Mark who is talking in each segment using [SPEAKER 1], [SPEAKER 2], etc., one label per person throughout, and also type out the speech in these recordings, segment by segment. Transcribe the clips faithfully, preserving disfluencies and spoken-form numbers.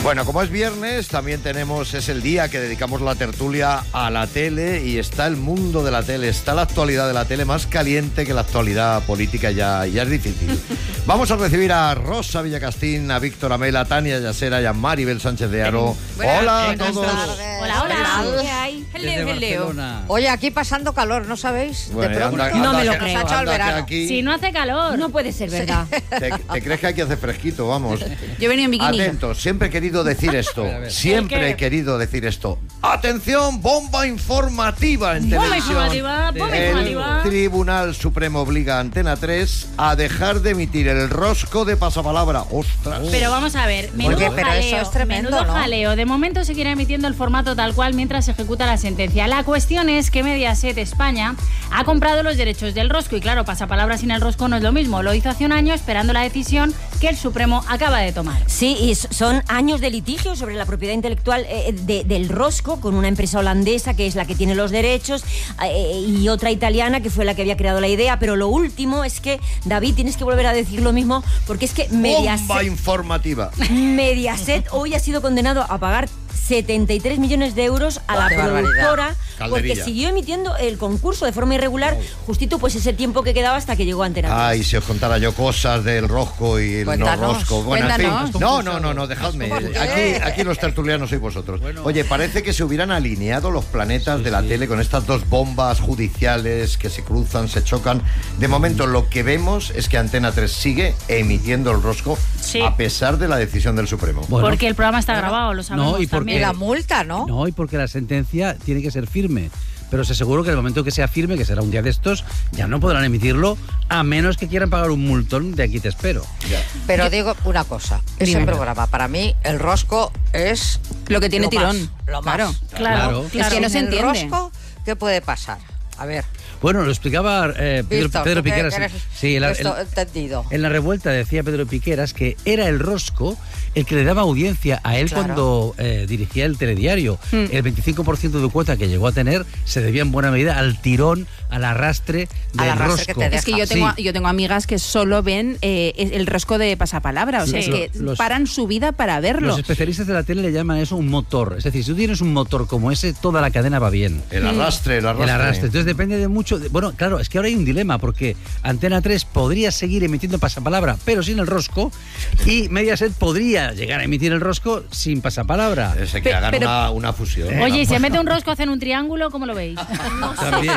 [SPEAKER 1] Bueno, como es viernes, también tenemos, es el día que dedicamos la tertulia a la tele y está el mundo de la tele, está la actualidad de la tele más caliente que la actualidad política, ya, ya es difícil. Vamos a recibir a Rosa Villacastín, a Víctor Amel, a Tania Yasera y a Maribel Sánchez de Aro.
[SPEAKER 2] Buenas,
[SPEAKER 1] hola a
[SPEAKER 2] buenas
[SPEAKER 1] todos.
[SPEAKER 2] Tardes.
[SPEAKER 3] Hola, hola.
[SPEAKER 2] ¿Qué hay?
[SPEAKER 3] Hello, hello.
[SPEAKER 2] Oye, aquí pasando calor, ¿no sabéis?
[SPEAKER 1] Bueno,
[SPEAKER 2] de pronto.
[SPEAKER 1] anda,
[SPEAKER 3] No
[SPEAKER 1] anda,
[SPEAKER 3] me lo
[SPEAKER 1] que-
[SPEAKER 3] creo.
[SPEAKER 2] Se ha echado el
[SPEAKER 1] anda que
[SPEAKER 2] verano.
[SPEAKER 1] aquí
[SPEAKER 3] Si no hace calor.
[SPEAKER 4] No puede ser verdad.
[SPEAKER 1] te, te crees que aquí hace fresquito, vamos.
[SPEAKER 3] Yo he venido en bikini.
[SPEAKER 1] Atentos, siempre he querido decir esto, siempre he querido decir esto. ¡Atención! ¡Bomba informativa en
[SPEAKER 3] Bomba
[SPEAKER 1] televisión!
[SPEAKER 3] informativa, bomba
[SPEAKER 1] El
[SPEAKER 3] informativa.
[SPEAKER 1] Tribunal Supremo obliga a Antena tres a dejar de emitir el rosco de pasapalabra. ¡Ostras!
[SPEAKER 3] Pero vamos a ver, menudo
[SPEAKER 2] Oye, pero
[SPEAKER 3] jaleo,
[SPEAKER 2] eso es tremendo,
[SPEAKER 3] menudo
[SPEAKER 2] ¿no?
[SPEAKER 3] jaleo. De momento seguirá emitiendo el formato tal cual mientras se ejecuta la sentencia. La cuestión es que Mediaset España ha comprado los derechos del rosco y claro, pasapalabra sin el rosco no es lo mismo. Lo hizo hace un año esperando la decisión que el Supremo acaba de tomar.
[SPEAKER 4] Sí, y son años de litigio sobre la propiedad intelectual eh, de, del rosco con una empresa holandesa que es la que tiene los derechos eh, y otra italiana que fue la que había creado la idea. Pero lo último es que, David, tienes que volver a decir lo mismo porque es que
[SPEAKER 1] ¡Bomba
[SPEAKER 4] Mediaset,
[SPEAKER 1] informativa!
[SPEAKER 4] Mediaset hoy ha sido condenado a pagar setenta y tres millones de euros a la
[SPEAKER 2] ¡Qué barbaridad!
[SPEAKER 4] productora porque
[SPEAKER 1] Calderilla.
[SPEAKER 4] siguió emitiendo el concurso de forma irregular justito pues ese tiempo que quedaba hasta que llegó a Antena tres.
[SPEAKER 1] Ay, si os contara yo cosas del rosco y el
[SPEAKER 2] Cuéntanos,
[SPEAKER 1] no rosco. Bueno, en fin.
[SPEAKER 3] cuéntanos.
[SPEAKER 1] No, no, no, no, dejadme.
[SPEAKER 2] ¿Por qué?
[SPEAKER 1] Aquí, aquí los tertulianos sois vosotros. Oye, parece que se hubieran alineado los planetas de la tele con estas dos bombas judiciales que se cruzan, se chocan. De momento lo que vemos es que Antena tres sigue emitiendo el rosco
[SPEAKER 3] Sí.
[SPEAKER 1] a pesar de la decisión del Supremo.
[SPEAKER 5] Bueno,
[SPEAKER 3] Porque el programa está grabado, lo sabemos
[SPEAKER 5] No, y porque-
[SPEAKER 3] también.
[SPEAKER 2] Y la multa, ¿no?
[SPEAKER 5] no, y porque la sentencia tiene que ser firme. Pero os aseguro que en el momento que sea firme, que será un día de estos, ya no podrán emitirlo a menos que quieran pagar un multón de aquí te espero.
[SPEAKER 2] Pero digo una cosa, ese
[SPEAKER 3] Dime.
[SPEAKER 2] programa, para mí, el rosco es
[SPEAKER 6] Lo que tiene
[SPEAKER 2] lo
[SPEAKER 6] tirón.
[SPEAKER 2] más, lo
[SPEAKER 6] Claro.
[SPEAKER 2] más.
[SPEAKER 3] Claro,
[SPEAKER 5] Claro.
[SPEAKER 3] claro.
[SPEAKER 6] Es que no se
[SPEAKER 2] Sin el
[SPEAKER 6] entiende.
[SPEAKER 2] rosco, ¿qué puede pasar? A ver,
[SPEAKER 5] Bueno, lo explicaba eh, Pedro,
[SPEAKER 2] Víctor,
[SPEAKER 5] Pedro
[SPEAKER 2] tú que
[SPEAKER 5] Piqueras.
[SPEAKER 2] eres
[SPEAKER 5] Sí, en la,
[SPEAKER 2] esto
[SPEAKER 5] en-
[SPEAKER 2] entendido.
[SPEAKER 5] en la revuelta decía Pedro Piqueras que era el rosco el que le daba audiencia a él
[SPEAKER 2] Claro.
[SPEAKER 5] cuando eh, dirigía el telediario.
[SPEAKER 6] Mm.
[SPEAKER 5] El veinticinco por ciento de cuota que llegó a tener se debía en buena medida al tirón, al arrastre del
[SPEAKER 2] Al arrastre que
[SPEAKER 5] rosco.
[SPEAKER 2] te deja.
[SPEAKER 6] Es que yo tengo,
[SPEAKER 5] Sí.
[SPEAKER 6] yo tengo amigas que solo ven eh, el rosco de pasapalabra, o sea,
[SPEAKER 5] Sí.
[SPEAKER 6] es que
[SPEAKER 5] Los-
[SPEAKER 6] paran su vida para verlo.
[SPEAKER 5] Los especialistas de la tele le llaman eso un motor. Es decir, si tú tienes un motor como ese, toda la cadena va bien.
[SPEAKER 1] El arrastre, el arrastre.
[SPEAKER 5] El arrastre. Entonces depende de mucho. de- bueno, claro, es que ahora hay un dilema porque Antena tres podría seguir emitiendo pasapalabra, pero sin el rosco, y Mediaset podría llegar a emitir el rosco sin pasapalabra.
[SPEAKER 1] Ese que
[SPEAKER 6] Pe-
[SPEAKER 1] hagan
[SPEAKER 6] pero-
[SPEAKER 1] una, una fusión.
[SPEAKER 3] Oye, ¿y se mete un rosco, hacen un triángulo? ¿Cómo lo veis?
[SPEAKER 5] También.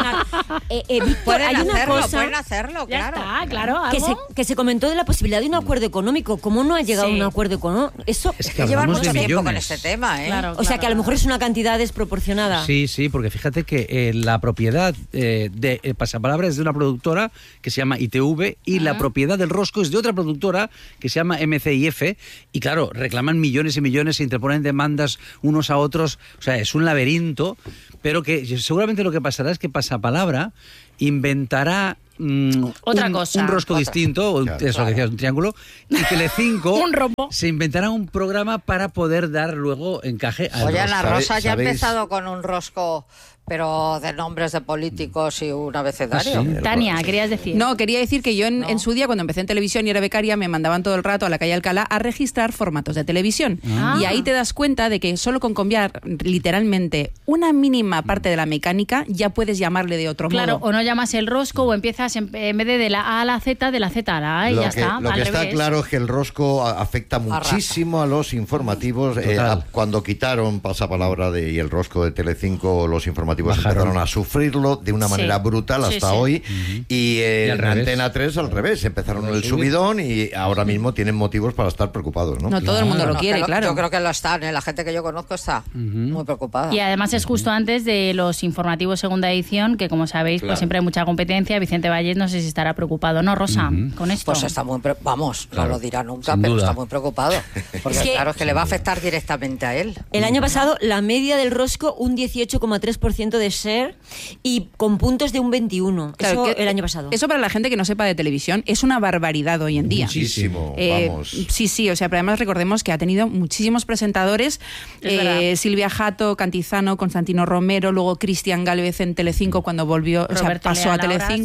[SPEAKER 4] Eh, eh, Víctor,
[SPEAKER 2] Pueden
[SPEAKER 4] hay una
[SPEAKER 2] hacerlo,
[SPEAKER 4] cosa
[SPEAKER 2] pueden hacerlo,
[SPEAKER 3] Ya
[SPEAKER 2] claro.
[SPEAKER 3] está, claro.
[SPEAKER 4] que
[SPEAKER 3] ¿algo?
[SPEAKER 4] se, que se comentó de la posibilidad de un acuerdo económico. ¿Cómo no ha llegado
[SPEAKER 3] Sí.
[SPEAKER 4] a un acuerdo económico? Eso,
[SPEAKER 5] Es
[SPEAKER 2] Hay
[SPEAKER 5] que
[SPEAKER 2] que llevar
[SPEAKER 5] hablamos
[SPEAKER 2] mucho
[SPEAKER 5] de
[SPEAKER 2] tiempo con
[SPEAKER 5] millones.
[SPEAKER 2] este tema, ¿eh?
[SPEAKER 3] Claro,
[SPEAKER 4] o sea, que a lo mejor es una cantidad desproporcionada.
[SPEAKER 5] Sí, sí, porque fíjate que eh, la propiedad eh, de eh, pasapalabra es de una productora que se llama I T V y la propiedad del rosco es de otra productora que se llama M C I F y claro, reclaman millones y millones, se interponen demandas unos a otros, o sea, es un laberinto, pero que seguramente lo que pasará es que Pasapalabra inventará mm,
[SPEAKER 3] Otra
[SPEAKER 5] un,
[SPEAKER 3] cosa.
[SPEAKER 5] un rosco
[SPEAKER 2] Otra.
[SPEAKER 5] distinto, o
[SPEAKER 1] Claro.
[SPEAKER 5] eso que decías, un triángulo, y Telecinco
[SPEAKER 3] Un rombo.
[SPEAKER 5] se inventará un programa para poder dar luego encaje al
[SPEAKER 2] Oye,
[SPEAKER 5] rosco.
[SPEAKER 2] la
[SPEAKER 1] ¿Sabe-
[SPEAKER 2] Rosa ya ha
[SPEAKER 1] sabéis?
[SPEAKER 2] empezado con un rosco, pero de nombres de políticos y un abecedario.
[SPEAKER 5] Ah, sí.
[SPEAKER 3] Tania, querías decir.
[SPEAKER 6] No, quería decir que yo en,
[SPEAKER 2] No.
[SPEAKER 6] en su día, cuando empecé en televisión y era becaria, me mandaban todo el rato a la calle Alcalá a registrar formatos de televisión.
[SPEAKER 3] Ah.
[SPEAKER 6] Y ahí te das cuenta de que solo con cambiar literalmente una mínima parte de la mecánica ya puedes llamarle de otro
[SPEAKER 3] Claro,
[SPEAKER 6] modo.
[SPEAKER 3] o no llamas el rosco o empiezas en, en vez de de la A a la Z, de la Z a la A y
[SPEAKER 1] Lo
[SPEAKER 3] ya
[SPEAKER 1] que,
[SPEAKER 3] está.
[SPEAKER 1] lo
[SPEAKER 3] al
[SPEAKER 1] que está
[SPEAKER 3] revés.
[SPEAKER 1] claro es que el rosco a- afecta muchísimo a los informativos. Eh,
[SPEAKER 5] Total.
[SPEAKER 1] a- cuando quitaron pasapalabra de, y el rosco de Telecinco, los informativos
[SPEAKER 5] Bajaron.
[SPEAKER 1] empezaron a sufrirlo de una
[SPEAKER 3] Sí.
[SPEAKER 1] manera brutal
[SPEAKER 3] Sí,
[SPEAKER 1] hasta
[SPEAKER 3] sí.
[SPEAKER 1] hoy. Y, eh,
[SPEAKER 5] Y al
[SPEAKER 1] en
[SPEAKER 5] revés.
[SPEAKER 1] Antena tres al revés, empezaron el subidón y ahora mismo tienen motivos para estar preocupados, ¿no?
[SPEAKER 6] No todo el mundo lo
[SPEAKER 2] Bueno,
[SPEAKER 6] quiere,
[SPEAKER 2] que lo-
[SPEAKER 6] claro.
[SPEAKER 2] Yo creo que lo están, ¿eh? La gente que yo conozco está muy preocupada.
[SPEAKER 3] Y además es justo antes de los informativos segunda edición, que como sabéis,
[SPEAKER 1] Claro.
[SPEAKER 3] pues siempre hay mucha competencia. Vicente Valles no sé si estará preocupado, ¿no, Rosa? Con esto.
[SPEAKER 2] Pues está muy, pre- vamos,
[SPEAKER 5] Claro,
[SPEAKER 2] no lo dirá nunca,
[SPEAKER 5] sin
[SPEAKER 2] pero
[SPEAKER 5] duda.
[SPEAKER 2] está muy preocupado. Porque
[SPEAKER 4] Es que-
[SPEAKER 2] claro, es que le va a afectar directamente a él.
[SPEAKER 4] El año pasado, la media del rosco, un dieciocho coma tres por ciento de share y con puntos de un veintiuno.
[SPEAKER 6] Claro,
[SPEAKER 4] Eso
[SPEAKER 6] que-
[SPEAKER 4] el año pasado.
[SPEAKER 6] Eso para la gente que no sepa de televisión es una barbaridad hoy en día.
[SPEAKER 1] Muchísimo,
[SPEAKER 6] Eh,
[SPEAKER 1] vamos.
[SPEAKER 6] sí, sí, o sea, pero además recordemos que ha tenido muchísimos presentadores,
[SPEAKER 3] Es
[SPEAKER 6] eh,
[SPEAKER 3] verdad.
[SPEAKER 6] Silvia Jato, Cantizano, Constantino Romero, luego Cristian Gálvez en Telecinco cuando volvió, o sea,
[SPEAKER 3] Roberto
[SPEAKER 6] pasó a
[SPEAKER 3] Leal ahora,
[SPEAKER 6] Telecinco,
[SPEAKER 3] sí.
[SPEAKER 6] ahora,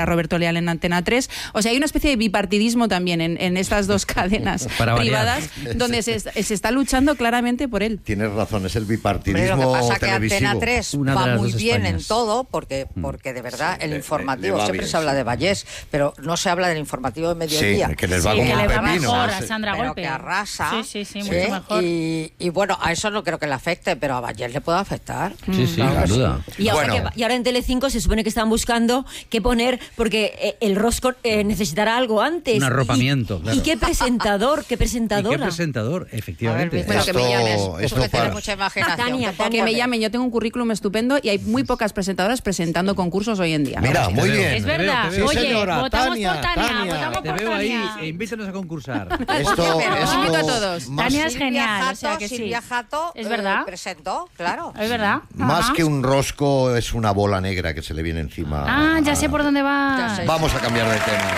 [SPEAKER 6] Roberto Leal en Antena tres. O sea, hay una especie de bipartidismo también en, en estas dos cadenas privadas, donde se, se está luchando claramente por él.
[SPEAKER 1] Tienes razón, es el
[SPEAKER 2] Hombre,
[SPEAKER 1] bipartidismo
[SPEAKER 2] lo que pasa es que
[SPEAKER 1] televisivo.
[SPEAKER 2] Antena tres
[SPEAKER 5] Una de
[SPEAKER 2] va
[SPEAKER 5] las
[SPEAKER 2] muy
[SPEAKER 5] dos
[SPEAKER 2] bien
[SPEAKER 5] Españas.
[SPEAKER 2] en todo, porque, porque de verdad
[SPEAKER 1] Sí,
[SPEAKER 2] el
[SPEAKER 1] le-
[SPEAKER 2] informativo,
[SPEAKER 1] le va
[SPEAKER 2] siempre
[SPEAKER 1] bien,
[SPEAKER 2] se habla
[SPEAKER 1] sí.
[SPEAKER 2] de Vallés, pero no se habla del informativo de
[SPEAKER 1] Sí,
[SPEAKER 2] mediodía.
[SPEAKER 1] que les va
[SPEAKER 3] Sí,
[SPEAKER 1] como
[SPEAKER 3] que
[SPEAKER 1] un
[SPEAKER 3] le va
[SPEAKER 1] pepino.
[SPEAKER 3] mejor
[SPEAKER 1] ¿no?
[SPEAKER 3] a
[SPEAKER 1] Sí.
[SPEAKER 3] Sandra
[SPEAKER 2] pero
[SPEAKER 3] Golpe.
[SPEAKER 2] que arrasa.
[SPEAKER 3] Sí, sí, sí, mucho mejor.
[SPEAKER 2] Y, y bueno, a eso no creo que le afecte, pero a Vallés le puede afectar.
[SPEAKER 5] Sí, sí,
[SPEAKER 1] Claro
[SPEAKER 5] sin
[SPEAKER 1] que sí.
[SPEAKER 5] duda.
[SPEAKER 4] Y ahora,
[SPEAKER 1] Bueno.
[SPEAKER 4] que- y ahora en Telecinco se supone que están buscando qué poner, porque eh, el rosco eh, necesitará algo antes.
[SPEAKER 5] Un
[SPEAKER 4] Y-
[SPEAKER 5] arropamiento,
[SPEAKER 4] ¿Y,
[SPEAKER 5] claro.
[SPEAKER 4] y qué presentador, qué
[SPEAKER 5] ¿Y
[SPEAKER 4] presentadora?
[SPEAKER 5] qué presentador? Efectivamente.
[SPEAKER 2] Pero que me
[SPEAKER 1] Esto-
[SPEAKER 2] llames.
[SPEAKER 1] esto
[SPEAKER 2] Tú que tienes
[SPEAKER 1] para-
[SPEAKER 2] mucha imaginación.
[SPEAKER 4] Tania,
[SPEAKER 2] te puedo
[SPEAKER 6] Que me
[SPEAKER 2] poner.
[SPEAKER 6] llamen, yo tengo un currículum estupendo y hay muy pocas presentadoras presentando concursos hoy en día.
[SPEAKER 1] Mira, muy
[SPEAKER 5] Te veo.
[SPEAKER 1] bien.
[SPEAKER 3] Es
[SPEAKER 5] Te veo,
[SPEAKER 3] verdad.
[SPEAKER 5] te veo.
[SPEAKER 3] Oye,
[SPEAKER 1] Sí, señora,
[SPEAKER 3] votamos
[SPEAKER 1] Tania,
[SPEAKER 3] por Tania,
[SPEAKER 1] Tania.
[SPEAKER 3] votamos
[SPEAKER 5] Te
[SPEAKER 3] por
[SPEAKER 5] veo ahí
[SPEAKER 3] Tania.
[SPEAKER 5] e invítanos a concursar.
[SPEAKER 1] Esto,
[SPEAKER 2] Pero-
[SPEAKER 1] esto
[SPEAKER 6] Invito a todos.
[SPEAKER 1] más,
[SPEAKER 3] Tania es
[SPEAKER 2] Silvia
[SPEAKER 3] genial,
[SPEAKER 2] Jato,
[SPEAKER 3] o sea que sí.
[SPEAKER 2] Silvia Jato,
[SPEAKER 3] Es
[SPEAKER 2] eh,
[SPEAKER 3] verdad.
[SPEAKER 2] presentó, claro.
[SPEAKER 3] Es verdad.
[SPEAKER 1] más
[SPEAKER 3] Ajá.
[SPEAKER 1] que un rosco es una bola negra que se le viene encima.
[SPEAKER 3] Ah, ya sé por dónde va.
[SPEAKER 2] Ya sé.
[SPEAKER 1] Vamos a cambiar de tema.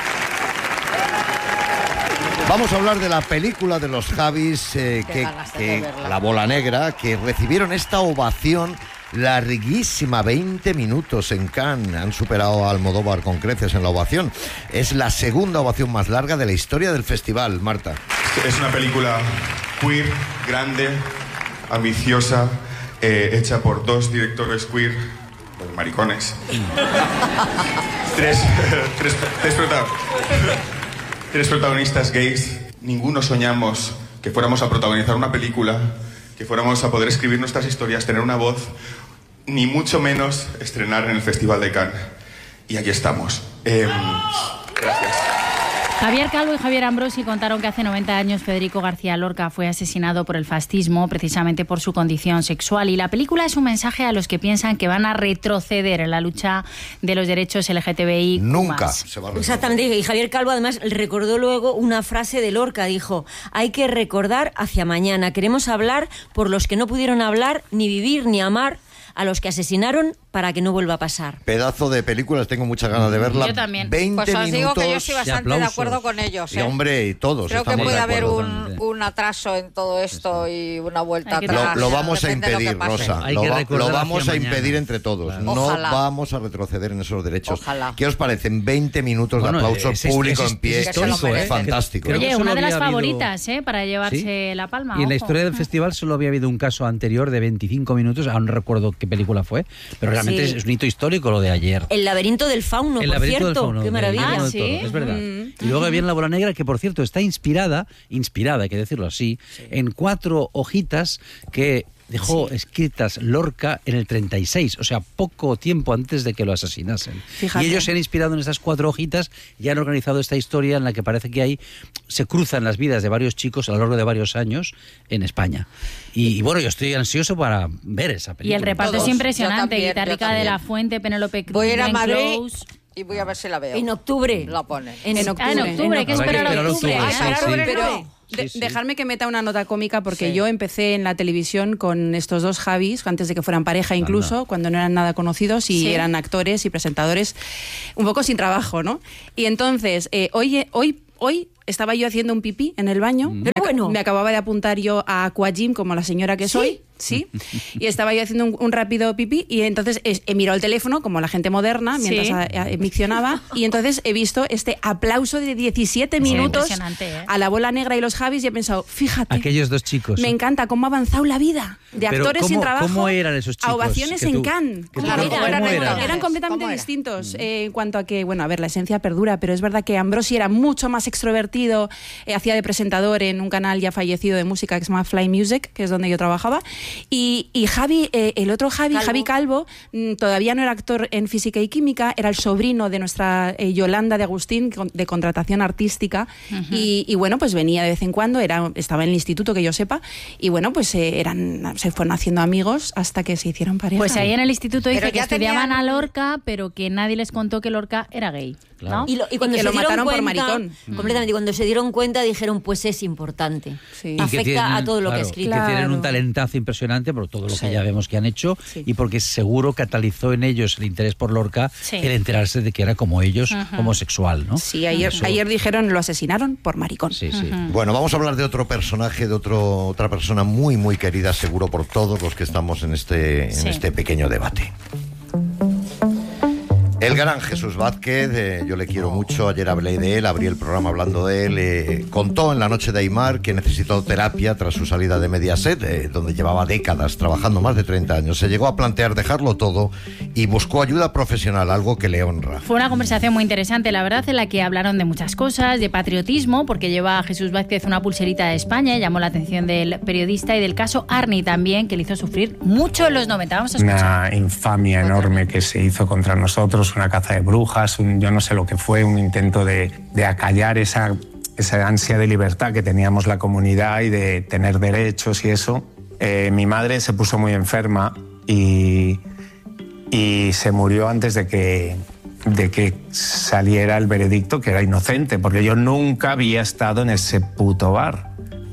[SPEAKER 1] Vamos a hablar de la película de los Javis, eh,
[SPEAKER 2] Qué
[SPEAKER 1] que,
[SPEAKER 2] ganas de
[SPEAKER 1] que-
[SPEAKER 2] verla.
[SPEAKER 1] La Bola Negra, que recibieron esta ovación larguísima, veinte minutos en Cannes. Han superado a Almodóvar con creces en la ovación. Es la segunda ovación más larga de la historia del festival, Marta.
[SPEAKER 7] Es una película queer, grande, ambiciosa, eh, hecha por dos directores queer, pues, maricones. tres, tres, tres, prota- tres protagonistas gays. Ninguno soñamos que fuéramos a protagonizar una película, que fuéramos a poder escribir nuestras historias, tener una voz, ni mucho menos estrenar en el Festival de Cannes. Y aquí estamos. Eh, gracias.
[SPEAKER 3] Javier Calvo y Javier Ambrosi contaron que hace noventa años Federico García Lorca fue asesinado por el fascismo precisamente por su condición sexual, y la película es un mensaje a los que piensan que van a retroceder en la lucha de los derechos L G T B I.
[SPEAKER 1] Nunca se va a resolver.
[SPEAKER 4] Exactamente, y Javier Calvo además recordó luego una frase de Lorca, dijo: hay que recordar hacia mañana, queremos hablar por los que no pudieron hablar, ni vivir, ni amar, a los que asesinaron, para que no vuelva a pasar.
[SPEAKER 1] Pedazo de películas, tengo muchas ganas de verla.
[SPEAKER 3] Yo también.
[SPEAKER 1] veinte
[SPEAKER 2] Pues os digo
[SPEAKER 1] minutos.
[SPEAKER 2] que yo estoy bastante de
[SPEAKER 5] aplausos.
[SPEAKER 2] acuerdo con ellos.
[SPEAKER 1] Y
[SPEAKER 2] ¿eh?
[SPEAKER 1] hombre, y todos
[SPEAKER 2] Creo que
[SPEAKER 1] estamos
[SPEAKER 2] puede
[SPEAKER 1] de
[SPEAKER 2] haber
[SPEAKER 1] acuerdo.
[SPEAKER 2] un, un atraso en todo esto y una vuelta
[SPEAKER 3] Hay que-
[SPEAKER 2] atrás.
[SPEAKER 1] Lo, lo vamos a
[SPEAKER 2] Depende de lo que
[SPEAKER 1] impedir,
[SPEAKER 2] pase.
[SPEAKER 1] Rosa.
[SPEAKER 5] Hay
[SPEAKER 1] Lo,
[SPEAKER 5] que
[SPEAKER 1] va-
[SPEAKER 5] recordar
[SPEAKER 1] lo vamos
[SPEAKER 5] hacia
[SPEAKER 1] a
[SPEAKER 5] mañana.
[SPEAKER 1] impedir entre todos.
[SPEAKER 5] Claro.
[SPEAKER 1] No
[SPEAKER 2] Ojalá.
[SPEAKER 1] vamos a retroceder en esos derechos.
[SPEAKER 2] Ojalá.
[SPEAKER 1] ¿Qué os parecen? veinte minutos
[SPEAKER 5] Bueno,
[SPEAKER 1] de aplausos
[SPEAKER 5] es- es-
[SPEAKER 1] público
[SPEAKER 5] es-
[SPEAKER 1] en pie.
[SPEAKER 5] es histórico,
[SPEAKER 2] Que se lo
[SPEAKER 5] ¿eh?
[SPEAKER 1] Fantástico.
[SPEAKER 5] Creo que
[SPEAKER 3] Oye,
[SPEAKER 5] solo
[SPEAKER 3] una de las
[SPEAKER 5] había habido-
[SPEAKER 3] favoritas, ¿eh? Para llevarse
[SPEAKER 5] ¿Sí?
[SPEAKER 3] la palma.
[SPEAKER 5] Y en la
[SPEAKER 3] ojo.
[SPEAKER 5] historia del festival solo había habido un caso anterior de veinticinco minutos, aún no recuerdo qué película fue, pero realmente
[SPEAKER 4] Sí.
[SPEAKER 5] es un hito histórico lo de ayer.
[SPEAKER 4] El laberinto del fauno,
[SPEAKER 5] El
[SPEAKER 4] por
[SPEAKER 5] laberinto del
[SPEAKER 4] cierto,
[SPEAKER 5] fauno,
[SPEAKER 4] qué
[SPEAKER 5] de
[SPEAKER 4] maravilla.
[SPEAKER 5] Guillermo
[SPEAKER 3] Ah,
[SPEAKER 5] del Toro,
[SPEAKER 3] ¿sí?
[SPEAKER 5] es verdad.
[SPEAKER 6] Mm.
[SPEAKER 5] Y luego viene La Bola Negra, que por cierto está inspirada, inspirada, hay que decirlo así, en cuatro hojitas que dejó escritas Lorca en el treinta y seis, o sea, poco tiempo antes de que lo asesinasen.
[SPEAKER 6] Fíjate.
[SPEAKER 5] Y ellos se han inspirado en estas cuatro hojitas y han organizado esta historia en la que parece que hay se cruzan las vidas de varios chicos a lo largo de varios años en España. Y, y bueno, yo estoy ansioso para ver esa
[SPEAKER 3] Y
[SPEAKER 5] película.
[SPEAKER 3] el reparto
[SPEAKER 2] Todos.
[SPEAKER 3] es impresionante.
[SPEAKER 2] Yo también,
[SPEAKER 3] Guitarrica
[SPEAKER 2] yo también.
[SPEAKER 3] de la Fuente, Penélope Cruz.
[SPEAKER 2] Voy a ir a
[SPEAKER 3] Glenn
[SPEAKER 2] Madrid
[SPEAKER 3] Close.
[SPEAKER 2] y voy a ver si la veo.
[SPEAKER 4] En octubre.
[SPEAKER 2] La ponen.
[SPEAKER 4] En,
[SPEAKER 6] En
[SPEAKER 3] Ah, en
[SPEAKER 6] octubre.
[SPEAKER 3] octubre, hay que
[SPEAKER 5] Habrá que
[SPEAKER 3] esperar a
[SPEAKER 5] esperar a
[SPEAKER 3] octubre.
[SPEAKER 5] octubre,
[SPEAKER 3] ¿eh?
[SPEAKER 5] sí,
[SPEAKER 2] Ah,
[SPEAKER 5] sí.
[SPEAKER 2] claro,
[SPEAKER 6] Pero
[SPEAKER 5] Sí,
[SPEAKER 6] de-
[SPEAKER 5] sí.
[SPEAKER 6] dejarme que meta una nota cómica, porque
[SPEAKER 2] Sí.
[SPEAKER 6] yo empecé en la televisión con estos dos Javis, antes de que fueran pareja incluso,
[SPEAKER 5] Anda.
[SPEAKER 6] cuando no eran nada conocidos y
[SPEAKER 3] Sí.
[SPEAKER 6] eran actores y presentadores un poco sin trabajo, ¿no? Y entonces, eh, hoy, hoy, hoy estaba yo haciendo un pipí en el baño.
[SPEAKER 4] Pero
[SPEAKER 6] Me ac-
[SPEAKER 4] bueno.
[SPEAKER 6] Me acababa de apuntar yo a Aquagym, como la señora que soy. Sí, y estaba yo haciendo un, un rápido pipí y entonces es- he mirado el teléfono como la gente moderna mientras
[SPEAKER 3] Sí.
[SPEAKER 6] a- a- miccionaba y entonces he visto este aplauso de diecisiete minutos
[SPEAKER 3] impresionante, ¿eh?
[SPEAKER 6] a la Bola Negra y los Javis y he pensado, fíjate,
[SPEAKER 5] Aquellos dos chicos.
[SPEAKER 6] me encanta cómo ha avanzado la vida de
[SPEAKER 5] Pero
[SPEAKER 6] actores
[SPEAKER 5] ¿cómo-
[SPEAKER 6] sin trabajo
[SPEAKER 5] cómo eran esos
[SPEAKER 6] a
[SPEAKER 5] chicos
[SPEAKER 6] ovaciones
[SPEAKER 5] que
[SPEAKER 6] en
[SPEAKER 5] tú-
[SPEAKER 6] Cannes.
[SPEAKER 5] que tú-
[SPEAKER 6] Claro,
[SPEAKER 2] ¿cómo
[SPEAKER 6] eran,
[SPEAKER 2] eran?
[SPEAKER 6] eran
[SPEAKER 2] ¿Cómo
[SPEAKER 6] completamente
[SPEAKER 2] era?
[SPEAKER 6] distintos eh, en cuanto a que, bueno, a ver, la esencia perdura, pero es verdad que Ambrosi era mucho más extrovertido, eh, hacía de presentador en un canal ya fallecido de música que se llama Fly Music, que es donde yo trabajaba, y, y Javi, eh, el otro Javi,
[SPEAKER 4] Calvo.
[SPEAKER 6] Javi Calvo, mm, todavía no era actor en física y química, era el sobrino de nuestra eh, Yolanda de Agustín, con- de contratación artística, y, y bueno, pues venía de vez en cuando, era, estaba en el instituto, que yo sepa, y bueno, pues eh, eran, se fueron haciendo amigos hasta que se hicieron pareja.
[SPEAKER 3] Pues ahí en el instituto dice
[SPEAKER 2] Pero
[SPEAKER 3] que
[SPEAKER 2] ya
[SPEAKER 3] estudiaban
[SPEAKER 2] tenían-
[SPEAKER 3] a Lorca, pero que nadie les contó que Lorca era gay. ¿no?
[SPEAKER 5] Claro.
[SPEAKER 4] Y, lo- y cuando
[SPEAKER 6] que
[SPEAKER 4] se
[SPEAKER 6] lo
[SPEAKER 4] dieron
[SPEAKER 6] mataron por
[SPEAKER 4] cuenta,
[SPEAKER 6] maricón.
[SPEAKER 4] completamente, y cuando se dieron cuenta dijeron, pues es importante.
[SPEAKER 6] Sí.
[SPEAKER 5] Y que
[SPEAKER 4] Afecta
[SPEAKER 5] tienen-
[SPEAKER 4] a todo lo que
[SPEAKER 5] claro,
[SPEAKER 4] ha escrito.
[SPEAKER 5] y que tienen un
[SPEAKER 6] Claro.
[SPEAKER 5] talentazo impresionante por todo lo
[SPEAKER 6] Sí.
[SPEAKER 5] que ya vemos que han hecho
[SPEAKER 6] Sí.
[SPEAKER 5] y porque seguro catalizó en ellos el interés por Lorca
[SPEAKER 3] Sí.
[SPEAKER 5] el enterarse de que era como ellos, homosexual, ¿no?
[SPEAKER 6] Sí, ayer,
[SPEAKER 5] Eso-
[SPEAKER 6] ayer dijeron lo asesinaron por maricón.
[SPEAKER 5] Sí, sí.
[SPEAKER 1] Bueno, vamos a hablar de otro personaje, de otro, otra persona muy, muy querida, seguro por todos los que estamos en este, en
[SPEAKER 3] Sí.
[SPEAKER 1] este pequeño debate. El gran Jesús Vázquez, eh, yo le quiero mucho, ayer hablé de él, abrí el programa hablando de él, eh, contó en La Noche de Aimar que necesitó terapia tras su salida de Mediaset, eh, donde llevaba décadas trabajando, más de treinta años. Se llegó a plantear dejarlo todo y buscó ayuda profesional, algo que le honra.
[SPEAKER 3] Fue una conversación muy interesante, la verdad, en la que hablaron de muchas cosas, de patriotismo, porque lleva a Jesús Vázquez una pulserita de España, llamó la atención del periodista, y del caso Arni también, que le hizo sufrir mucho en los noventa. Vamos a escuchar.
[SPEAKER 8] Una infamia enorme que se hizo contra nosotros, una caza de brujas, un, yo no sé lo que fue, un intento de, de acallar esa, esa ansia de libertad que teníamos la comunidad y de tener derechos y eso. Eh, mi madre se puso muy enferma y, y se murió antes de que, de que saliera el veredicto, que era inocente, porque yo nunca había estado en ese puto bar.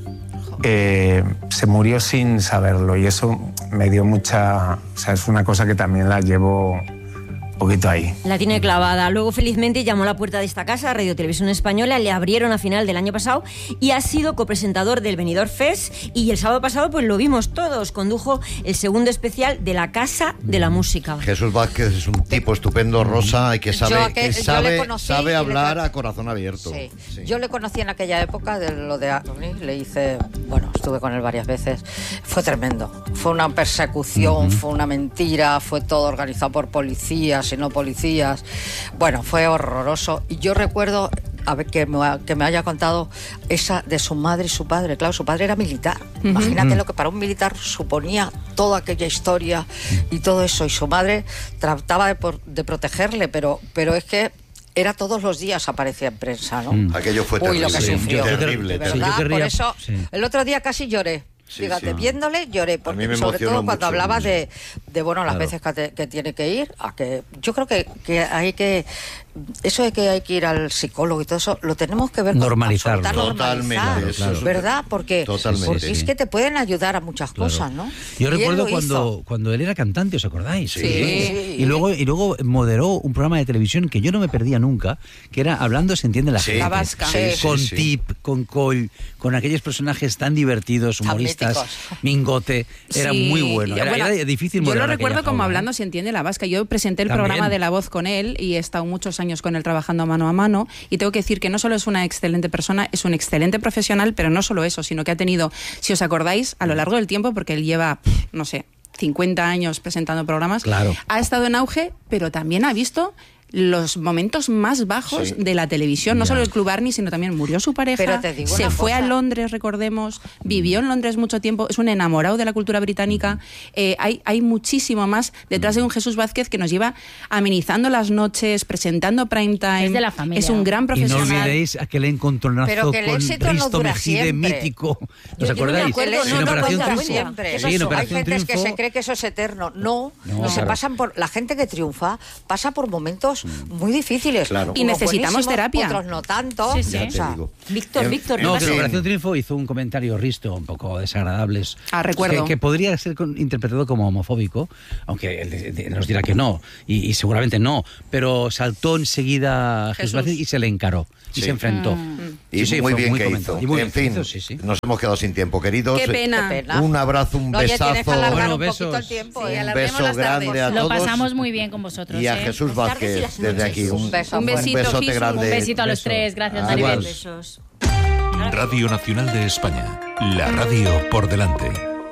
[SPEAKER 8] Eh, se murió sin saberlo y eso me dio mucha... O sea, es una cosa que también la llevo un poquito ahí.
[SPEAKER 4] La tiene clavada. Luego, felizmente, llamó a la puerta de esta casa, Radio Televisión Española, le abrieron a final del año pasado y ha sido copresentador del Benidorm Fest, y el sábado pasado pues lo vimos todos, condujo el segundo especial de la Casa de la Música.
[SPEAKER 1] Jesús Vázquez es un tipo estupendo, Rosa, y que sabe,
[SPEAKER 2] Yo, que-
[SPEAKER 1] que
[SPEAKER 2] yo
[SPEAKER 1] sabe,
[SPEAKER 2] le conocí
[SPEAKER 1] sabe
[SPEAKER 2] y le
[SPEAKER 1] hablar
[SPEAKER 2] con-
[SPEAKER 1] a corazón abierto.
[SPEAKER 2] Sí.
[SPEAKER 1] Sí.
[SPEAKER 2] Yo le conocí en aquella época de lo de Arni, le hice, bueno, estuve con él varias veces. Fue tremendo. Fue una persecución, uh-huh. fue una mentira, fue todo organizado por policías y no policías. Bueno, fue horroroso. Y yo recuerdo a ver, que, me, que me haya contado esa de su madre y su padre. Claro, su padre era militar. Uh-huh. Imagínate uh-huh. lo que para un militar suponía toda aquella historia y todo eso. Y su madre trataba de, por, de protegerle, pero, pero es que era todos los días, aparecía en prensa, ¿no?
[SPEAKER 1] Mm. Aquello fue terrible.
[SPEAKER 2] Uy, lo que sufrió.
[SPEAKER 1] Sí, terrible.
[SPEAKER 2] De
[SPEAKER 1] Sí,
[SPEAKER 2] verdad,
[SPEAKER 1] yo querría,
[SPEAKER 2] por eso,
[SPEAKER 1] sí.
[SPEAKER 2] el otro día casi lloré.
[SPEAKER 1] Sí,
[SPEAKER 2] Fíjate,
[SPEAKER 1] sí.
[SPEAKER 2] viéndole lloré, porque sobre todo cuando
[SPEAKER 1] mucho,
[SPEAKER 2] hablaba
[SPEAKER 1] mucho.
[SPEAKER 2] de, de bueno, las
[SPEAKER 1] Claro.
[SPEAKER 2] veces que, te, que tiene que ir, a que yo creo que, que hay que, eso de que hay que ir al psicólogo y todo eso, lo tenemos que ver con
[SPEAKER 5] Normalizarlo.
[SPEAKER 2] absoluta
[SPEAKER 1] Totalmente,
[SPEAKER 2] normalizar,
[SPEAKER 1] eso es-
[SPEAKER 2] ¿verdad? Porque,
[SPEAKER 1] Totalmente,
[SPEAKER 2] porque
[SPEAKER 1] sí.
[SPEAKER 2] es que te pueden ayudar a muchas
[SPEAKER 5] Claro.
[SPEAKER 2] cosas, ¿no?
[SPEAKER 5] Yo
[SPEAKER 2] Y él
[SPEAKER 5] recuerdo
[SPEAKER 2] lo
[SPEAKER 5] cuando,
[SPEAKER 2] hizo.
[SPEAKER 5] cuando él era cantante, ¿os acordáis?
[SPEAKER 2] Sí. Sí.
[SPEAKER 5] Y luego, y luego moderó un programa de televisión que yo no me perdía nunca, que era Hablando se entiende la
[SPEAKER 1] Sí.
[SPEAKER 5] gente.
[SPEAKER 6] La Vasca.
[SPEAKER 1] Sí, sí,
[SPEAKER 5] Con
[SPEAKER 1] sí.
[SPEAKER 5] Tip, con Coll, con aquellos personajes tan divertidos,
[SPEAKER 2] Tan
[SPEAKER 5] humoristas,
[SPEAKER 2] míticos.
[SPEAKER 5] Mingote, era
[SPEAKER 6] Sí,
[SPEAKER 5] muy bueno.
[SPEAKER 6] y,
[SPEAKER 5] Era,
[SPEAKER 6] bueno,
[SPEAKER 5] era difícil
[SPEAKER 6] Yo
[SPEAKER 5] moderar
[SPEAKER 6] lo recuerdo
[SPEAKER 5] aquella
[SPEAKER 6] como
[SPEAKER 5] jaula, ¿eh?
[SPEAKER 6] Hablando se entiende la vasca. Yo presenté el
[SPEAKER 5] También.
[SPEAKER 6] programa de La Voz con él y he estado muchos años con él trabajando mano a mano, y tengo que decir que no solo es una excelente persona, es un excelente profesional, pero no solo eso, sino que ha tenido, si os acordáis, a lo largo del tiempo, porque él lleva, pff, no sé, cincuenta años presentando programas,
[SPEAKER 5] Claro.
[SPEAKER 6] ha estado en auge, pero también ha visto los momentos más bajos
[SPEAKER 1] Sí.
[SPEAKER 6] de la televisión, no
[SPEAKER 5] Ya.
[SPEAKER 6] solo el Club Arni, sino también murió su pareja,
[SPEAKER 2] Pero te digo
[SPEAKER 6] se
[SPEAKER 2] una
[SPEAKER 6] fue a
[SPEAKER 2] cosa.
[SPEAKER 6] Londres, recordemos, vivió en Londres mucho tiempo, es un enamorado de la cultura británica. Eh, hay, hay muchísimo más detrás de un Jesús Vázquez que nos lleva amenizando las noches, presentando prime time.
[SPEAKER 3] Es de la familia.
[SPEAKER 6] Es un gran
[SPEAKER 5] Y no
[SPEAKER 6] profesional.
[SPEAKER 5] olvidéis aquel encontronazo
[SPEAKER 2] Pero que el
[SPEAKER 5] con
[SPEAKER 2] éxito no
[SPEAKER 5] Risto
[SPEAKER 2] dura
[SPEAKER 5] Mejide,
[SPEAKER 2] siempre.
[SPEAKER 5] mítico.
[SPEAKER 2] Yo-
[SPEAKER 5] ¿Os
[SPEAKER 2] yo no me
[SPEAKER 5] acordáis?
[SPEAKER 2] acuerdo,
[SPEAKER 5] En
[SPEAKER 2] no, no
[SPEAKER 5] Operación
[SPEAKER 2] cuenta
[SPEAKER 5] Triunfo.
[SPEAKER 2] siempre.
[SPEAKER 5] Sí,
[SPEAKER 2] Eso
[SPEAKER 5] en
[SPEAKER 2] es. Hay
[SPEAKER 5] Operación
[SPEAKER 2] gente que
[SPEAKER 5] Triunfo.
[SPEAKER 2] se cree que eso es eterno. No,
[SPEAKER 5] No,
[SPEAKER 2] no se
[SPEAKER 5] claro.
[SPEAKER 2] pasan por la gente que triunfa pasa por momentos muy difíciles.
[SPEAKER 1] Claro.
[SPEAKER 6] Y
[SPEAKER 2] Unos
[SPEAKER 6] necesitamos
[SPEAKER 2] buenísimos,
[SPEAKER 6] terapia.
[SPEAKER 2] Otros no tanto.
[SPEAKER 3] Sí, sí.
[SPEAKER 1] Ya
[SPEAKER 2] O
[SPEAKER 1] te
[SPEAKER 2] sea,
[SPEAKER 1] digo.
[SPEAKER 4] Víctor,
[SPEAKER 1] En-
[SPEAKER 4] Víctor,
[SPEAKER 5] No,
[SPEAKER 4] ¿qué
[SPEAKER 5] pero
[SPEAKER 4] pasa?
[SPEAKER 5] Operación Triunfo hizo un comentario Risto un poco desagradables.
[SPEAKER 6] Ah, recuerdo.
[SPEAKER 5] Que, que podría ser con- interpretado como homofóbico, aunque él de- de- nos dirá que no, y, y seguramente no, pero saltó enseguida Jesús
[SPEAKER 6] Jesús.
[SPEAKER 5] Vázquez y se le encaró, y
[SPEAKER 1] Sí.
[SPEAKER 5] se enfrentó.
[SPEAKER 1] Y
[SPEAKER 5] Sí, sí,
[SPEAKER 1] muy
[SPEAKER 5] fue
[SPEAKER 1] bien que
[SPEAKER 5] comentado.
[SPEAKER 1] hizo.
[SPEAKER 5] Y muy
[SPEAKER 1] En
[SPEAKER 5] bien
[SPEAKER 1] fin,
[SPEAKER 5] que hizo, sí, sí.
[SPEAKER 1] nos hemos quedado sin tiempo, queridos.
[SPEAKER 6] Qué pena.
[SPEAKER 2] Qué pena.
[SPEAKER 1] Un abrazo, un
[SPEAKER 2] No, oye, tienes que
[SPEAKER 1] besazo.
[SPEAKER 2] alargar
[SPEAKER 5] Bueno,
[SPEAKER 2] un poquito
[SPEAKER 5] besos.
[SPEAKER 2] el tiempo.
[SPEAKER 6] Sí,
[SPEAKER 2] ¿eh?
[SPEAKER 1] Un
[SPEAKER 6] alarguemos
[SPEAKER 1] beso
[SPEAKER 6] las tardes.
[SPEAKER 1] grande a
[SPEAKER 3] Lo
[SPEAKER 1] todos.
[SPEAKER 3] pasamos muy bien con vosotros.
[SPEAKER 1] Y a
[SPEAKER 3] ¿eh?
[SPEAKER 1] Jesús
[SPEAKER 4] Las tardes y
[SPEAKER 1] Vázquez,
[SPEAKER 4] las
[SPEAKER 1] desde
[SPEAKER 4] noches.
[SPEAKER 1] aquí, un,
[SPEAKER 2] Un beso
[SPEAKER 6] Un
[SPEAKER 2] fuerte.
[SPEAKER 6] besito,
[SPEAKER 1] besote
[SPEAKER 6] Jesús,
[SPEAKER 1] grande.
[SPEAKER 3] Un besito a los
[SPEAKER 5] Beso.
[SPEAKER 3] tres. Gracias,
[SPEAKER 1] Ah,
[SPEAKER 3] Maribel.
[SPEAKER 1] igual.
[SPEAKER 4] Besos.
[SPEAKER 9] Radio Nacional de España. La radio por delante.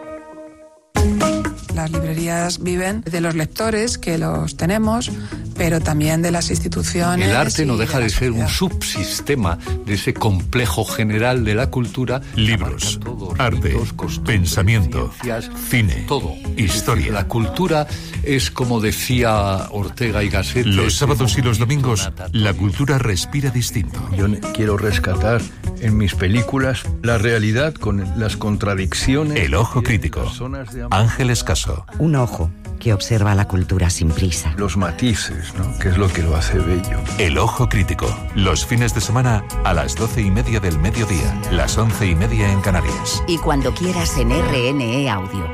[SPEAKER 10] Las librerías viven de los lectores, que los tenemos, pero también de las instituciones.
[SPEAKER 11] El arte no
[SPEAKER 10] y
[SPEAKER 11] deja
[SPEAKER 10] la
[SPEAKER 11] de ser un
[SPEAKER 10] sociedad.
[SPEAKER 11] subsistema de ese complejo general de la cultura.
[SPEAKER 9] Libros,
[SPEAKER 11] que abarca todos,
[SPEAKER 9] arte,
[SPEAKER 11] mitos, costumbres,
[SPEAKER 9] pensamiento,
[SPEAKER 11] ciencias,
[SPEAKER 9] cine,
[SPEAKER 11] todo.
[SPEAKER 9] historia.
[SPEAKER 11] La cultura es, como decía Ortega y Gasset,
[SPEAKER 9] Los sábados y los domingos, la cultura respira distinto.
[SPEAKER 12] Yo ne- quiero rescatar en mis películas la realidad con las contradicciones.
[SPEAKER 9] El ojo
[SPEAKER 12] que tienen
[SPEAKER 9] crítico.
[SPEAKER 12] personas de ambos-
[SPEAKER 9] Ángeles Caso.
[SPEAKER 13] Un ojo que observa la cultura sin prisa.
[SPEAKER 12] Los matices, ¿no? Que es lo que lo hace bello.
[SPEAKER 9] El ojo crítico. Los fines de semana a las doce y media del mediodía, las once y media en Canarias.
[SPEAKER 13] Y cuando quieras en R N E Audio.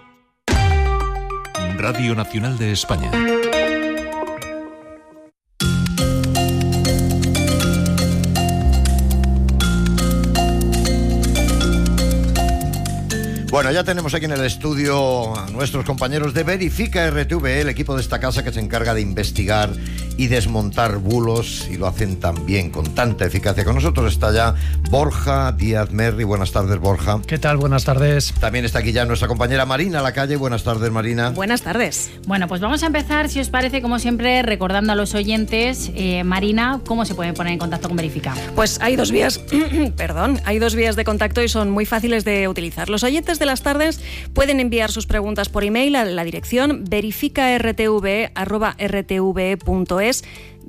[SPEAKER 9] Radio Nacional de España.
[SPEAKER 1] Bueno, ya tenemos aquí en el estudio a nuestros compañeros de Verifica R T V E, el equipo de esta casa que se encarga de investigar y desmontar bulos, y lo hacen tan bien, con tanta eficacia. Con nosotros está ya Borja Díaz Merri. Buenas tardes, Borja.
[SPEAKER 14] ¿Qué tal? Buenas tardes.
[SPEAKER 1] También está aquí ya nuestra compañera Marina Lacalle. Buenas tardes, Marina.
[SPEAKER 15] Buenas tardes.
[SPEAKER 3] Bueno, pues vamos a empezar, si os parece, como siempre, recordando a los oyentes, eh, Marina, ¿cómo se pueden poner en contacto con Verifica?
[SPEAKER 15] Pues hay dos vías, perdón, hay dos vías de contacto y son muy fáciles de utilizar. Los oyentes de las tardes pueden enviar sus preguntas por email a la dirección verificartv arroba rtv punto es,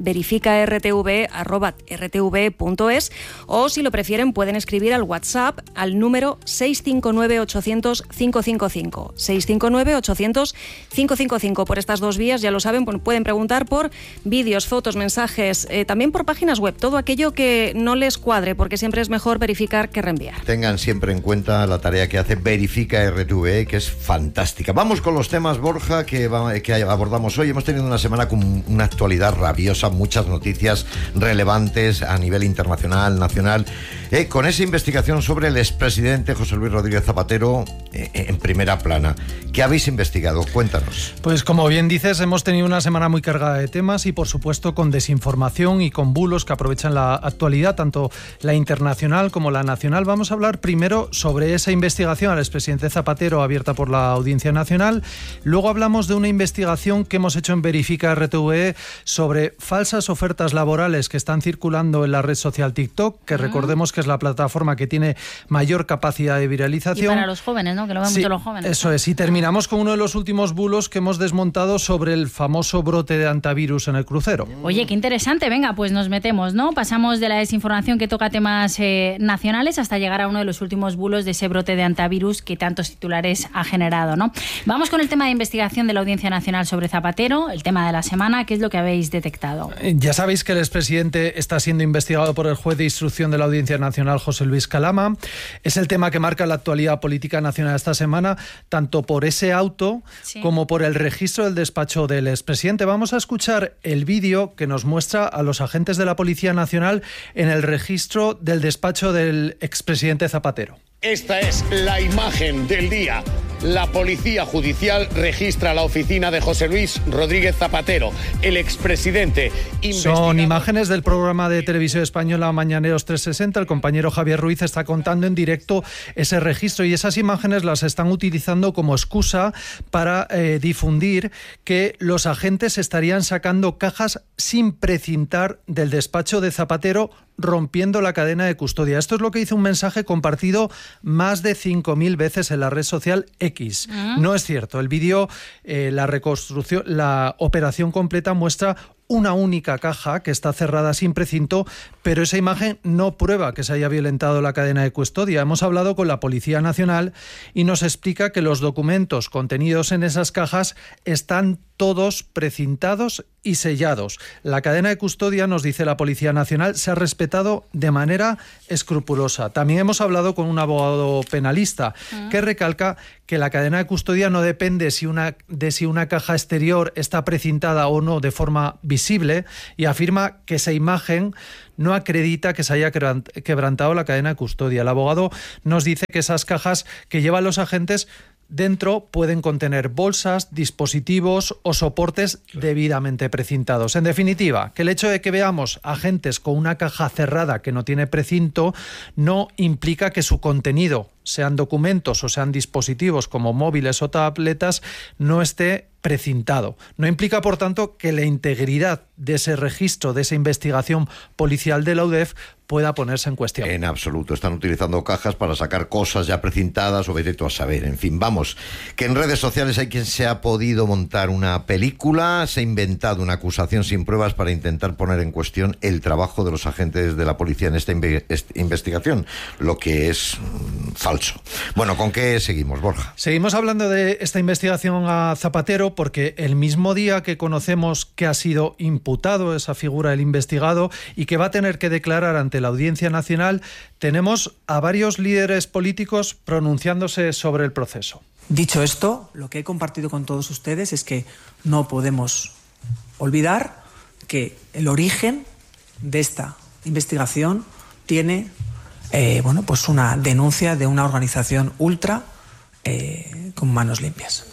[SPEAKER 15] verificartv arroba rtv punto es, o si lo prefieren pueden escribir al WhatsApp al número seis cinco nueve ochocientos cinco cinco cinco, seis cinco nueve ochocientos cinco cinco cinco. Por estas dos vías, ya lo saben, pueden preguntar por vídeos, fotos, mensajes, eh, también por páginas web, todo aquello que no les cuadre, porque siempre es mejor verificar que reenviar.
[SPEAKER 1] Tengan siempre en cuenta la tarea que hace Verifica R T V, que es fantástica. Vamos con los temas, Borja, que, va, que abordamos hoy. Hemos tenido una semana con una actualidad rabiosa, muchas noticias relevantes a nivel internacional, nacional, eh, con esa investigación sobre el expresidente José Luis Rodríguez Zapatero eh, en primera plana. ¿Qué habéis investigado? Cuéntanos.
[SPEAKER 14] Pues como bien dices, hemos tenido una semana muy cargada de temas y por supuesto con desinformación y con bulos que aprovechan la actualidad, tanto la internacional como la nacional. Vamos a hablar primero sobre esa investigación al expresidente Zapatero abierta por la Audiencia Nacional. Luego hablamos de una investigación que hemos hecho en Verifica R T V sobre falsas ofertas laborales que están circulando en la red social TikTok, que uh-huh. recordemos que es la plataforma que tiene mayor capacidad de viralización.
[SPEAKER 3] Y para los jóvenes, ¿no? Que lo ven
[SPEAKER 14] sí,
[SPEAKER 3] mucho los jóvenes.
[SPEAKER 14] Eso es. Y terminamos con uno de los últimos bulos que hemos desmontado sobre el famoso brote de antivirus en el crucero.
[SPEAKER 3] Oye, qué interesante. Venga, pues nos metemos, ¿no? Pasamos de la desinformación que toca temas eh, nacionales hasta llegar a uno de los últimos bulos de ese brote de antivirus que tantos titulares ha generado, ¿no? Vamos con el tema de investigación de la Audiencia Nacional sobre Zapatero, el tema de la semana. ¿Qué es lo que habéis detectado?
[SPEAKER 14] Ya sabéis que el expresidente está siendo investigado por el juez de instrucción de la Audiencia Nacional, José Luis Calama. Es el tema que marca la actualidad política nacional esta semana, tanto por ese auto sí. como por el registro del despacho del expresidente. Vamos a escuchar el vídeo que nos muestra a los agentes de la Policía Nacional en el registro del despacho del expresidente Zapatero.
[SPEAKER 16] Esta es la imagen del día. La Policía Judicial registra la oficina de José Luis Rodríguez Zapatero, el expresidente.
[SPEAKER 14] Son imágenes del programa de televisión española Mañaneros trescientos sesenta. El compañero Javier Ruiz está contando en directo ese registro y esas imágenes las están utilizando como excusa para eh, difundir que los agentes estarían sacando cajas sin precintar del despacho de Zapatero, rompiendo la cadena de custodia. Esto es lo que dice un mensaje compartido más de cinco mil veces en la red social X. ¿Ah? No es cierto. El vídeo, eh, la reconstrucción, la operación completa muestra una única caja que está cerrada sin precinto, pero esa imagen no prueba que se haya violentado la cadena de custodia. Hemos hablado con la Policía Nacional y nos explica que los documentos contenidos en esas cajas están todos precintados y sellados. La cadena de custodia, nos dice la Policía Nacional, se ha respetado de manera escrupulosa. También hemos hablado con un abogado penalista uh-huh. que recalca que la cadena de custodia no depende si una, de si una caja exterior está precintada o no de forma visible, y afirma que esa imagen no acredita que se haya quebrantado la cadena de custodia. El abogado nos dice que esas cajas que llevan los agentes dentro pueden contener bolsas, dispositivos o soportes debidamente precintados. En definitiva, que el hecho de que veamos agentes con una caja cerrada que no tiene precinto no implica que su contenido, sean documentos o sean dispositivos como móviles o tabletas, no esté precintado. No implica, por tanto, que la integridad de ese registro, de esa investigación policial de la U D E F pueda ponerse en cuestión.
[SPEAKER 1] En absoluto. Están utilizando cajas para sacar cosas ya precintadas o vete tú a saber. En fin, vamos, que en redes sociales hay quien se ha podido montar una película, se ha inventado una acusación sin pruebas para intentar poner en cuestión el trabajo de los agentes de la policía en esta inve- esta investigación, lo que es mmm, falso. Bueno, ¿con qué seguimos, Borja?
[SPEAKER 14] Seguimos hablando de esta investigación a Zapatero porque el mismo día que conocemos que ha sido imputado esa figura del investigado y que va a tener que declarar ante la Audiencia Nacional, tenemos a varios líderes políticos pronunciándose sobre el proceso.
[SPEAKER 17] Dicho esto, lo que he compartido con todos ustedes es que no podemos olvidar que el origen de esta investigación tiene eh, bueno, pues una denuncia de una organización ultra eh, con manos limpias.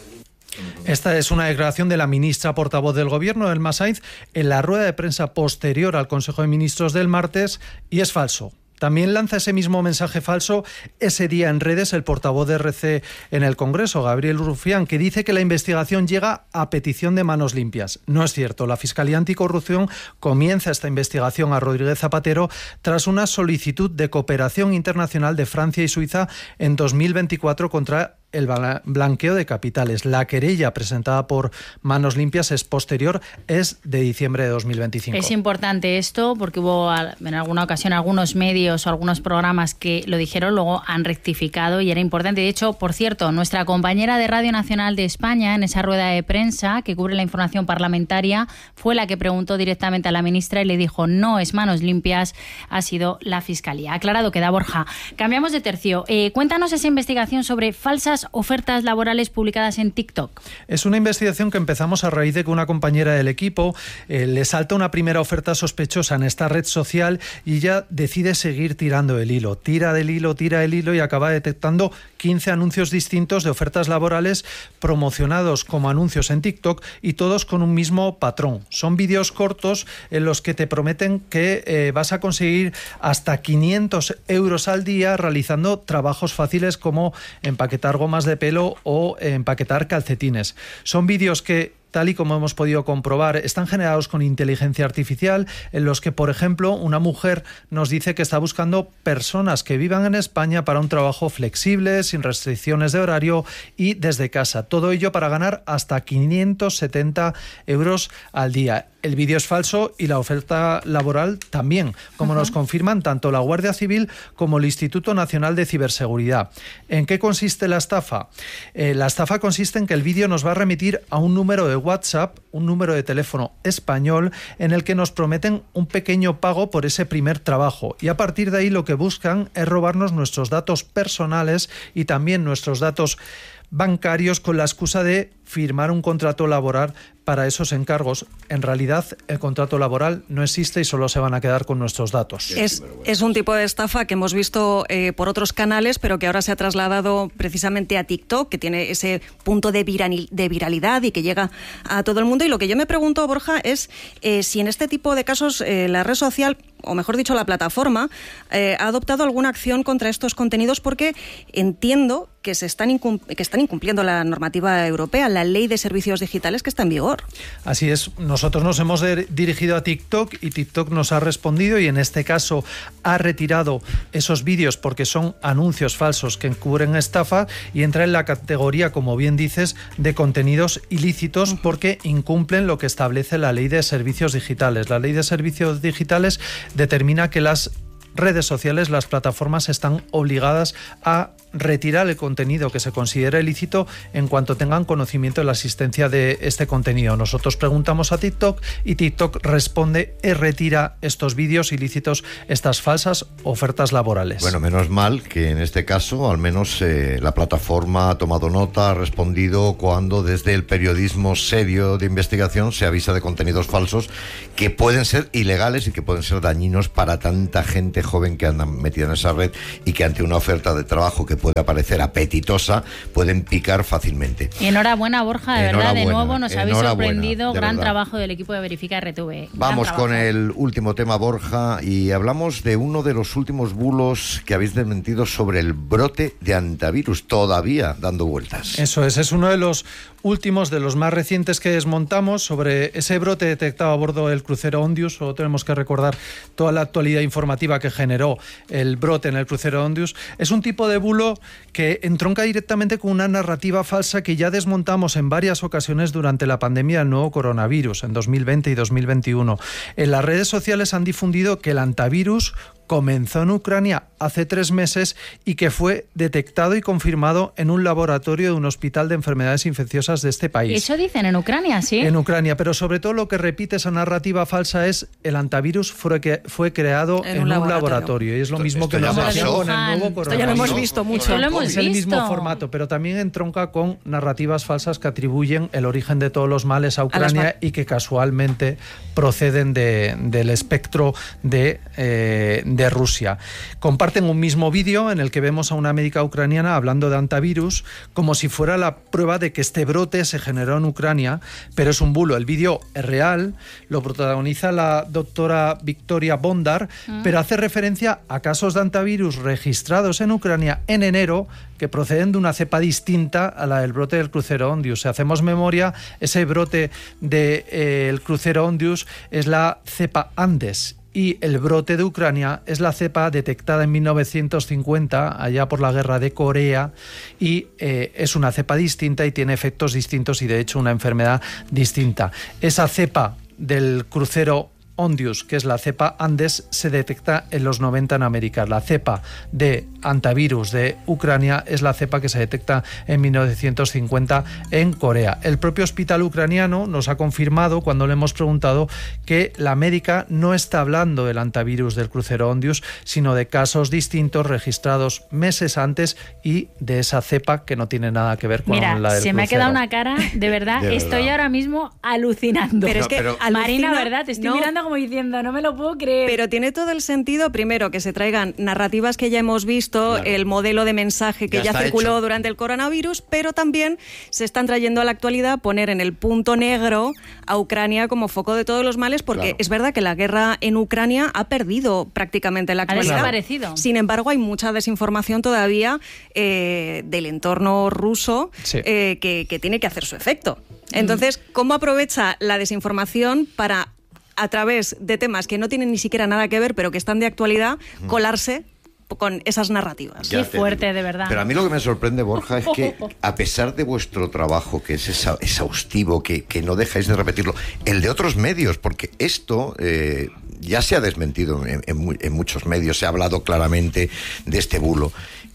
[SPEAKER 14] Esta es una declaración de la ministra portavoz del Gobierno, Elma Sainz, en la rueda de prensa posterior al Consejo de Ministros del martes, y es falso. También lanza ese mismo mensaje falso ese día en redes el portavoz de R C en el Congreso, Gabriel Rufián, que dice que la investigación llega a petición de Manos Limpias. No es cierto. La Fiscalía Anticorrupción comienza esta investigación a Rodríguez Zapatero tras una solicitud de cooperación internacional de Francia y Suiza en dos mil veinticuatro contra el blanqueo de capitales. La querella presentada por Manos Limpias es posterior, es de diciembre de dos mil veinticinco.
[SPEAKER 3] Es importante esto porque hubo en alguna ocasión algunos medios o algunos programas que lo dijeron, luego han rectificado y era importante. De hecho, por cierto, nuestra compañera de Radio Nacional de España, en esa rueda de prensa que cubre la información parlamentaria, fue la que preguntó directamente a la ministra y le dijo: no es Manos Limpias, ha sido la Fiscalía. Aclarado queda, Borja. Cambiamos de tercio. Eh, cuéntanos esa investigación sobre falsas ofertas laborales publicadas en TikTok.
[SPEAKER 14] Es una investigación que empezamos a raíz de que una compañera del equipo eh, le salta una primera oferta sospechosa en esta red social y ella decide seguir tirando el hilo. Tira del hilo, tira el hilo y acaba detectando quince anuncios distintos de ofertas laborales promocionados como anuncios en TikTok y todos con un mismo patrón. Son vídeos cortos en los que te prometen que eh, vas a conseguir hasta quinientos euros al día realizando trabajos fáciles como empaquetar gomas de pelo o empaquetar calcetines. Son vídeos que, tal y como hemos podido comprobar, están generados con inteligencia artificial, en los que, por ejemplo, una mujer nos dice que está buscando personas que vivan en España para un trabajo flexible, sin restricciones de horario y desde casa. Todo ello para ganar hasta quinientos setenta euros al día. El vídeo es falso y la oferta laboral también, como uh-huh. nos confirman tanto la Guardia Civil como el Instituto Nacional de Ciberseguridad. ¿En qué consiste la estafa? Eh, la estafa consiste en que el vídeo nos va a remitir a un número de WhatsApp, un número de teléfono español, en el que nos prometen un pequeño pago por ese primer trabajo. Y a partir de ahí lo que buscan es robarnos nuestros datos personales y también nuestros datos bancarios con la excusa de firmar un contrato laboral para esos encargos. En realidad, el contrato laboral no existe y solo se van a quedar con nuestros datos.
[SPEAKER 15] Es, es un tipo de estafa que hemos visto eh, por otros canales, pero que ahora se ha trasladado precisamente a TikTok, que tiene ese punto de, viral, de viralidad y que llega a todo el mundo. Y lo que yo me pregunto, Borja, es eh, si en este tipo de casos eh, la red social, o mejor dicho, la plataforma, eh, ha adoptado alguna acción contra estos contenidos, porque entiendo que se están incum- que están incumpliendo la normativa europea, la ley de servicios digitales que está en vigor.
[SPEAKER 14] Así es, nosotros nos hemos de- dirigido a TikTok y TikTok nos ha respondido y en este caso ha retirado esos vídeos porque son anuncios falsos que encubren estafa y entra en la categoría, como bien dices, de contenidos ilícitos porque incumplen lo que establece la ley de servicios digitales. La ley de servicios digitales determina que las redes sociales, las plataformas, están obligadas a retirar el contenido que se considera ilícito en cuanto tengan conocimiento de la existencia de este contenido. Nosotros preguntamos a TikTok y TikTok responde y retira estos vídeos ilícitos, estas falsas ofertas laborales.
[SPEAKER 1] Bueno, menos mal que en este caso al menos eh, la plataforma ha tomado nota, ha respondido cuando desde el periodismo serio de investigación se avisa de contenidos falsos que pueden ser ilegales y que pueden ser dañinos para tanta gente joven que anda metida en esa red y que ante una oferta de trabajo que puede parecer apetitosa pueden picar fácilmente.
[SPEAKER 3] Enhorabuena, Borja, de verdad, de nuevo nos habéis sorprendido. Gran
[SPEAKER 1] verdad.
[SPEAKER 3] trabajo del equipo de Verifica R T V.
[SPEAKER 1] Vamos con el último tema, Borja, y hablamos de uno de los últimos bulos que habéis desmentido sobre el brote de antivirus, todavía dando vueltas.
[SPEAKER 14] Eso es, es uno de los últimos, de los más recientes que desmontamos sobre ese brote detectado a bordo del crucero Ondius. Solo tenemos que recordar toda la actualidad informativa que generó el brote en el crucero Ondius. Es un tipo de bulo que entronca directamente con una narrativa falsa que ya desmontamos en varias ocasiones durante la pandemia del nuevo coronavirus, en dos mil veinte y dos mil veintiuno. En las redes sociales han difundido que el antivirus comenzó en Ucrania hace tres meses y que fue detectado y confirmado en un laboratorio de un hospital de enfermedades infecciosas de este país.
[SPEAKER 3] Eso dicen en Ucrania, ¿sí?
[SPEAKER 14] En Ucrania, pero sobre todo lo que repite esa narrativa falsa es el antivirus fue, que fue creado en, en un, laboratorio. laboratorio y es lo esto, mismo esto que nos decían con el nuevo coronavirus.
[SPEAKER 15] Esto ya lo hemos visto mucho.
[SPEAKER 3] Lo hemos
[SPEAKER 14] es
[SPEAKER 3] visto.
[SPEAKER 14] el mismo formato, pero también entronca con narrativas falsas que atribuyen el origen de todos los males a Ucrania a y que casualmente proceden de, del espectro de, eh, de Rusia. Comparten un mismo vídeo en el que vemos a una médica ucraniana hablando de antivirus como si fuera la prueba de que este brote se generó en Ucrania, pero es un bulo. El vídeo es real, lo protagoniza la doctora Victoria Bondar, mm. pero hace referencia a casos de antivirus registrados en Ucrania en enero que proceden de una cepa distinta a la del brote del crucero Ondius. Si hacemos memoria, ese brote del de, eh, crucero Ondius es la cepa Andes, y el brote de Ucrania es la cepa detectada en mil novecientos cincuenta, allá por la guerra de Corea, y eh, es una cepa distinta y tiene efectos distintos y de hecho una enfermedad distinta. Esa cepa del crucero Ondius, que es la cepa Andes, se detecta en los noventa en América. La cepa de antivirus de Ucrania es la cepa que se detecta en mil novecientos cincuenta en Corea. El propio hospital ucraniano nos ha confirmado, cuando le hemos preguntado, que la médica no está hablando del antivirus del crucero Ondius, sino de casos distintos registrados meses antes y de esa cepa que no tiene nada que ver con
[SPEAKER 3] Mira,
[SPEAKER 14] la del
[SPEAKER 3] se
[SPEAKER 14] crucero.
[SPEAKER 3] me ha quedado una cara, de verdad,
[SPEAKER 14] de
[SPEAKER 3] estoy
[SPEAKER 14] verdad.
[SPEAKER 3] ahora mismo alucinando.
[SPEAKER 15] Pero es que
[SPEAKER 3] pero...
[SPEAKER 15] alucina,
[SPEAKER 3] Marina, ¿verdad? Te estoy
[SPEAKER 15] no.
[SPEAKER 3] mirando como diciendo, no me lo puedo creer.
[SPEAKER 15] Pero tiene todo el sentido, primero, que se traigan narrativas que ya hemos visto, claro. el modelo de mensaje que ya, ya circuló hecho. durante el coronavirus, pero también se están trayendo a la actualidad poner en el punto negro a Ucrania como foco de todos los males, porque claro. es verdad que la guerra en Ucrania ha perdido prácticamente la actualidad.
[SPEAKER 3] Ha desaparecido.
[SPEAKER 15] Sin embargo, hay mucha desinformación todavía eh, del entorno ruso sí. eh, que, que tiene que hacer su efecto. Entonces, ¿cómo aprovecha la desinformación para, a través de temas que no tienen ni siquiera nada que ver, pero que están de actualidad, colarse con esas narrativas?
[SPEAKER 3] Qué fuerte, de verdad.
[SPEAKER 1] Pero a mí lo que me sorprende, Borja, es que a pesar de vuestro trabajo, que es exhaustivo, que, que no dejáis de repetirlo, el de otros medios, porque esto eh, ya se ha desmentido en, en, en muchos medios, se ha hablado claramente de este bulo,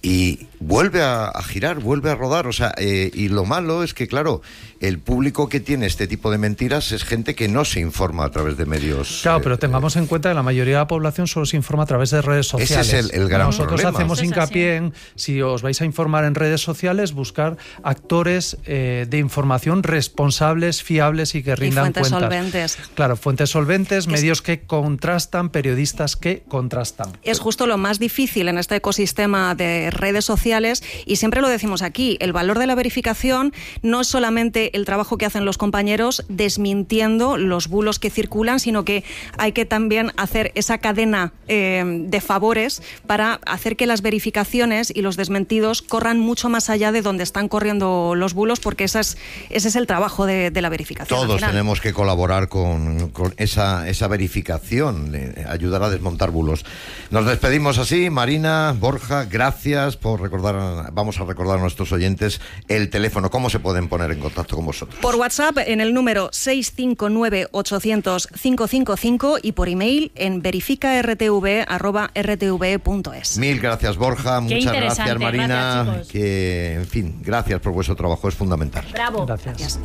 [SPEAKER 1] y vuelve a, a girar, vuelve a rodar, o sea, eh, y lo malo es que, claro, el público que tiene este tipo de mentiras es gente que no se informa a través de medios.
[SPEAKER 14] Claro,
[SPEAKER 1] eh,
[SPEAKER 14] pero tengamos en cuenta que la mayoría de la población solo se informa a través de redes sociales.
[SPEAKER 1] Ese es el, el gran
[SPEAKER 14] Nosotros
[SPEAKER 1] problema.
[SPEAKER 14] hacemos
[SPEAKER 3] Eso es
[SPEAKER 14] hincapié
[SPEAKER 3] así.
[SPEAKER 14] en, si os vais a informar en redes sociales, buscar actores eh, de información responsables, fiables y que rindan
[SPEAKER 15] y fuentes
[SPEAKER 14] cuentas.
[SPEAKER 15] solventes.
[SPEAKER 14] Claro, fuentes solventes,
[SPEAKER 15] Es...
[SPEAKER 14] medios que contrastan, periodistas que contrastan.
[SPEAKER 15] Es justo lo más difícil en este ecosistema de redes sociales, y siempre lo decimos aquí, el valor de la verificación no es solamente el trabajo que hacen los compañeros desmintiendo los bulos que circulan, sino que hay que también hacer esa cadena eh, de favores para hacer que las verificaciones y los desmentidos corran mucho más allá de donde están corriendo los bulos, porque esa es, ese es el trabajo de, de la verificación.
[SPEAKER 1] Todos tenemos que colaborar con, con esa, esa verificación, eh, ayudar a desmontar bulos. Nos despedimos así. Marina, Borja, gracias por recordar. Vamos a recordar a nuestros oyentes el teléfono. ¿Cómo se pueden poner en contacto con vosotros?
[SPEAKER 15] Por WhatsApp en el número seis cinco nueve ocho cero cero cinco cinco cinco y por email en verifica r t v arroba r t v punto es.
[SPEAKER 1] Mil gracias, Borja.
[SPEAKER 3] Qué
[SPEAKER 1] Muchas gracias, Marina.
[SPEAKER 3] Gracias,
[SPEAKER 1] que, en fin, gracias por vuestro trabajo, es fundamental.
[SPEAKER 3] Bravo.
[SPEAKER 14] Gracias.
[SPEAKER 15] Gracias.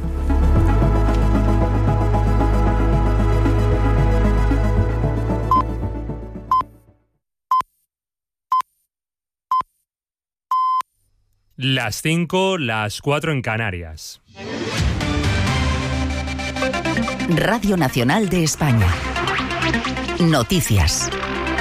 [SPEAKER 18] Las cinco, las cuatro en Canarias.
[SPEAKER 13] Radio Nacional de España. Noticias.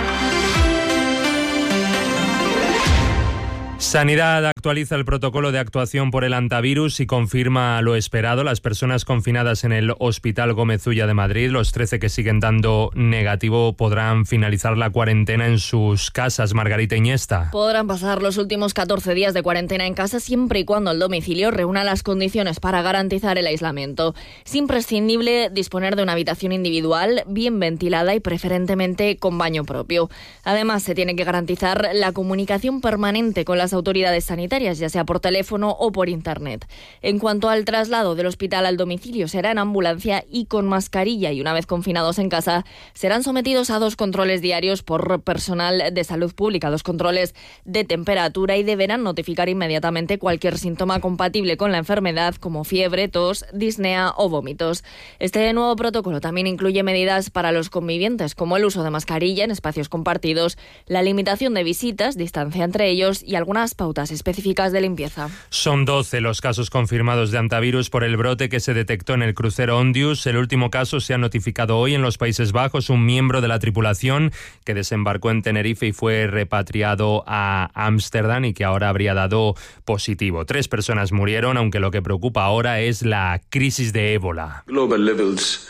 [SPEAKER 18] Sanidad actualiza el protocolo de actuación por el antivirus y confirma lo esperado. Las personas confinadas en el Hospital Gómez Ulla de Madrid, los trece que siguen dando negativo, podrán finalizar la cuarentena en sus casas. Margarita Iniesta.
[SPEAKER 19] Podrán pasar los últimos catorce días de cuarentena en casa siempre y cuando el domicilio reúna las condiciones para garantizar el aislamiento. Es imprescindible disponer de una habitación individual, bien ventilada y preferentemente con baño propio. Además, se tiene que garantizar la comunicación permanente con las autoridades sanitarias, ya sea por teléfono o por internet. En cuanto al traslado del hospital al domicilio, será en ambulancia y con mascarilla, y una vez confinados en casa serán sometidos a dos controles diarios por personal de salud pública, dos controles de temperatura, y deberán notificar inmediatamente cualquier síntoma compatible con la enfermedad, como fiebre, tos, disnea o vómitos. Este nuevo protocolo también incluye medidas para los convivientes, como el uso de mascarilla en espacios compartidos, la limitación de visitas, distancia entre ellos y alguna unas pautas específicas de limpieza.
[SPEAKER 18] Son doce los casos confirmados de hantavirus por el brote que se detectó en el crucero Ondius. El último caso se ha notificado hoy en los Países Bajos. Un miembro de la tripulación que desembarcó en Tenerife y fue repatriado a Ámsterdam y que ahora habría dado positivo. Tres personas murieron, aunque lo que preocupa ahora es la crisis de ébola.
[SPEAKER 20] Global levels.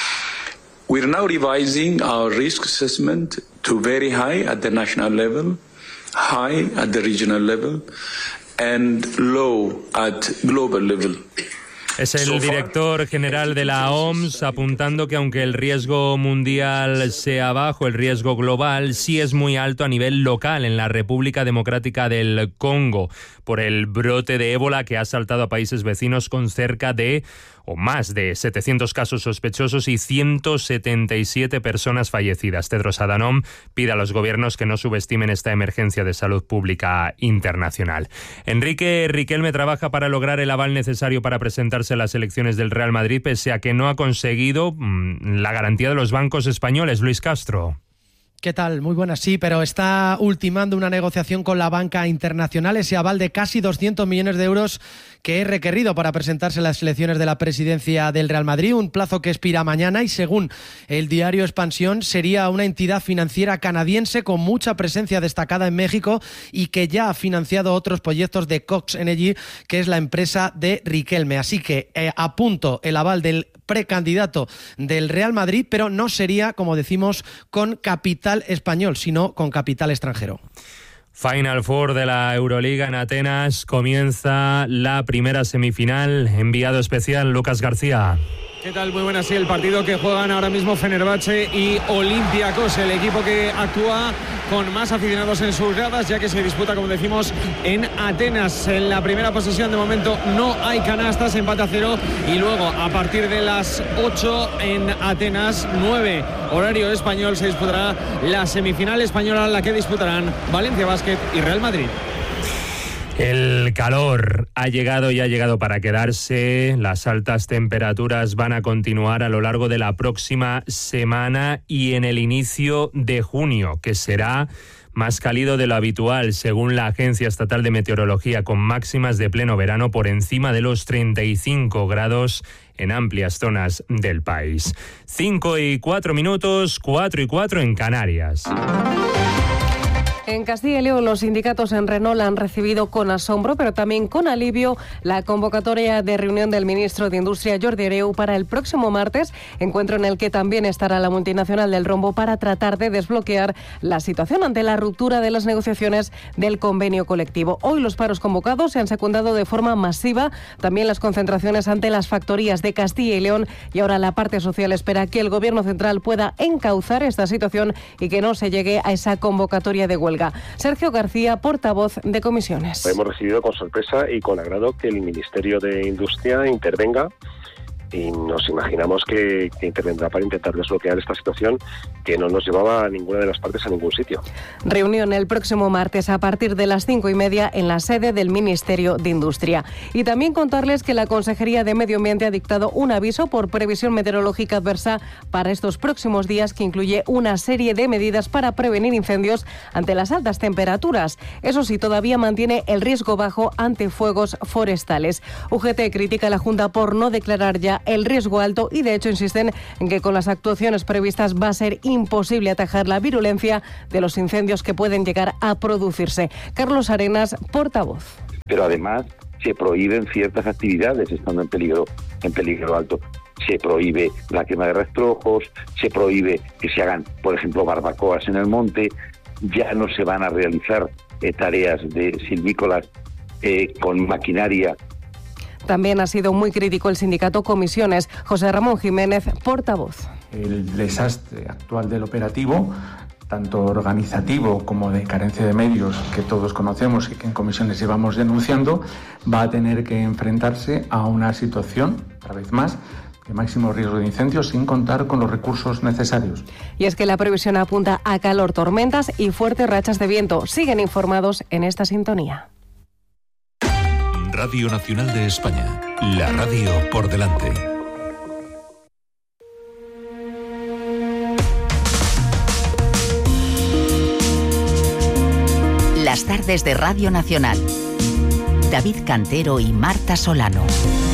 [SPEAKER 20] We're now revising our risk assessment to very high at the national level, high at the regional level, and low at global level.
[SPEAKER 18] Es el director general de la O M S apuntando que aunque el riesgo mundial sea bajo, el riesgo global sí es muy alto a nivel local en la República Democrática del Congo por el brote de ébola que ha asaltado a países vecinos con cerca de o más de setecientos casos sospechosos y ciento setenta y siete personas fallecidas. Tedros Adhanom pide a los gobiernos que no subestimen esta emergencia de salud pública internacional. Enrique Riquelme trabaja para lograr el aval necesario para presentarse a las elecciones del Real Madrid, pese a que no ha conseguido mmm, la garantía de los bancos españoles. Luis Castro.
[SPEAKER 21] ¿Qué tal? Muy buenas, sí, pero está ultimando una negociación con la banca internacional, ese aval de casi doscientos millones de euros que es requerido para presentarse a las elecciones de la presidencia del Real Madrid, un plazo que expira mañana y según el diario Expansión sería una entidad financiera canadiense con mucha presencia destacada en México y que ya ha financiado otros proyectos de Cox Energy, que es la empresa de Riquelme. Así que eh, a punto el aval del precandidato del Real Madrid, pero no sería, como decimos, con capital español, sino con capital extranjero.
[SPEAKER 18] Final Four de la Euroliga en Atenas. Comienza la primera semifinal. Enviado especial Lucas García.
[SPEAKER 22] ¿Qué tal? Muy buenas. Sí, el partido que juegan ahora mismo Fenerbahce y Olympiacos, el equipo que actúa con más aficionados en sus gradas, ya que se disputa, como decimos, en Atenas. En la primera posesión de momento no hay canastas, empate a cero, y luego a partir de las ocho en Atenas, nueve horario español, se disputará la semifinal española, la que disputarán Valencia Basket y Real Madrid.
[SPEAKER 18] El calor ha llegado y ha llegado para quedarse. Las altas temperaturas van a continuar a lo largo de la próxima semana y en el inicio de junio, que será más cálido de lo habitual, según la Agencia Estatal de Meteorología, con máximas de pleno verano por encima de los treinta y cinco grados en amplias zonas del país. Cinco y cuatro minutos, cuatro y cuatro en Canarias.
[SPEAKER 15] En Castilla y León, los sindicatos en Renault han recibido con asombro, pero también con alivio, la convocatoria de reunión del ministro de Industria, Jordi Hereu, para el próximo martes, encuentro en el que también estará la multinacional del rombo para tratar de desbloquear la situación ante la ruptura de las negociaciones del convenio colectivo. Hoy los paros convocados se han secundado de forma masiva, también las concentraciones ante las factorías de Castilla y León, y ahora la parte social espera que el Gobierno central pueda encauzar esta situación y que no se llegue a esa convocatoria de huelga. Sergio García, portavoz de comisiones.
[SPEAKER 23] Hemos recibido con sorpresa y con agrado que el Ministerio de Industria intervenga y nos imaginamos que, que intervendrá para intentar desbloquear esta situación que no nos llevaba a ninguna de las partes a ningún sitio.
[SPEAKER 15] Reunión el próximo martes a partir de las cinco y media en la sede del Ministerio de Industria. Y también contarles que la Consejería de Medio Ambiente ha dictado un aviso por previsión meteorológica adversa para estos próximos días que incluye una serie de medidas para prevenir incendios ante las altas temperaturas. Eso sí, todavía mantiene el riesgo bajo ante fuegos forestales. U G T critica a la Junta por no declarar ya el riesgo alto y de hecho insisten en que con las actuaciones previstas va a ser imposible atajar la virulencia de los incendios que pueden llegar a producirse. Carlos Arenas, portavoz.
[SPEAKER 24] Pero además se prohíben ciertas actividades estando en peligro, en peligro alto. Se prohíbe la quema de rastrojos, se prohíbe que se hagan, por ejemplo, barbacoas en el monte, ya no se van a realizar eh, tareas de silvícolas eh, con maquinaria.
[SPEAKER 15] También ha sido muy crítico el sindicato Comisiones. José Ramón Jiménez, portavoz.
[SPEAKER 25] El desastre actual del operativo, tanto organizativo como de carencia de medios, que todos conocemos y que en Comisiones llevamos denunciando, va a tener que enfrentarse a una situación, otra vez más, de máximo riesgo de incendios sin contar con los recursos necesarios.
[SPEAKER 15] Y es que la previsión apunta a calor, tormentas y fuertes rachas de viento. Siguen informados en esta sintonía.
[SPEAKER 9] Radio Nacional de España, la radio por delante.
[SPEAKER 13] Las Las tardes de Radio Nacional. David Cantero y Marta Solano.